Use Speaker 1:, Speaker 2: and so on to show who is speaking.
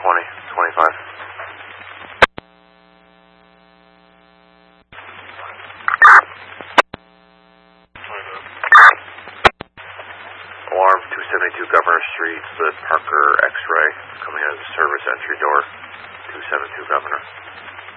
Speaker 1: 25. Alarm 272 Governor Street, the Parker X-ray, coming out of the service entry door, 272 Governor.